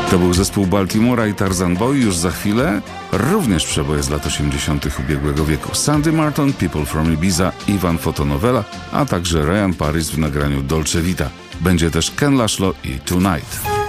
To był zespół Baltimora i Tarzan Boy. Już za chwilę również przeboje z lat 80. ubiegłego wieku. Sandy Martin, People from Ibiza, Ivan Fotonowela, a także Ryan Paris w nagraniu Dolce Vita. Będzie też Ken Laszlo i Tonight.